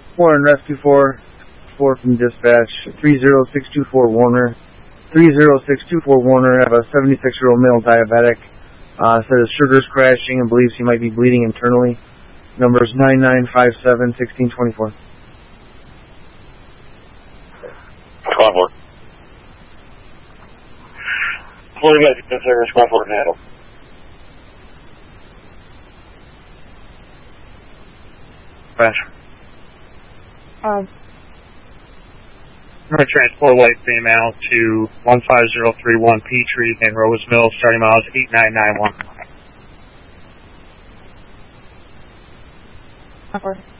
Warren Rescue 4 from dispatch, 30624 Warner. 30624 Warner, have a 76-year-old male diabetic. Says sugar's crashing and believes he might be bleeding internally. Numbers 9957-1624. Squad 4. 40 minutes to service, Squad 4 can handle. Crash. I'm going to transport white female to 15031 Petrie in Roseville, starting miles 8991.